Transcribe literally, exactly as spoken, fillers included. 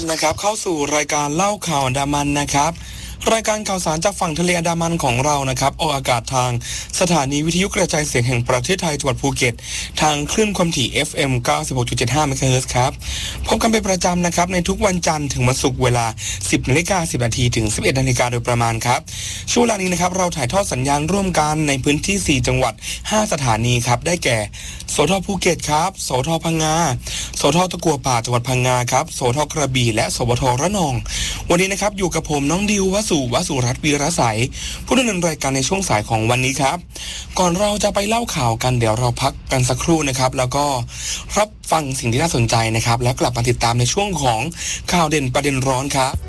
นะครับเข้าสู่รายการเล่าข่าวอันดามันนะครับรายการข่าวสารจากฝั่งทะเลอันดามันของเรานะครับออกอากาศทางสถานีวิทยุกระจายเสียงแห่งประเทศไทยจังหวัดภูเก็ตทางคลื่นความถี่ เอฟ เอ็ม เก้าสิบหกจุดเจ็ดห้า เมกะเฮิรตซ์ครับพบกันเป็นประจำนะครับในทุกวันจันทร์ถึงวันศุกร์เวลา สิบนาฬิกาสิบนาทีถึง สิบเอ็ดนาฬิกาโดยประมาณครับช่วงเวลานี้นะครับเราถ่ายทอดสัญญาณร่วมกันในพื้นที่สี่จังหวัดห้าสถานีครับได้แก่โสธรภูเก็ตครับโสธรพังงาโสธรตะกัวป่าจังหวัดพังงาครับโสธรกระบี่และสปทระนองวันนี้นะครับอยู่กับผมน้องดิววสุวสุรัตน์วีรใสผู้ดำเนินรายการในช่วงสายของวันนี้ครับก่อนเราจะไปเล่าข่าวกันเดี๋ยวเราพักกันสักครู่นะครับแล้วก็รับฟังสิ่งที่น่าสนใจนะครับแล้วกลับมาติดตามในช่วงของข่าวเด่นประเด็นร้อนครับ